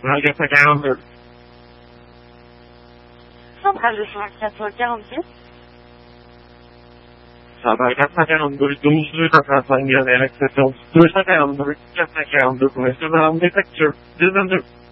Well, I guess I counted. Centrale de Chirac 446. Ça va, 442, 12 rue de François-Guillaume, avec 242, 442, pour essayer de rendre des factures. 222.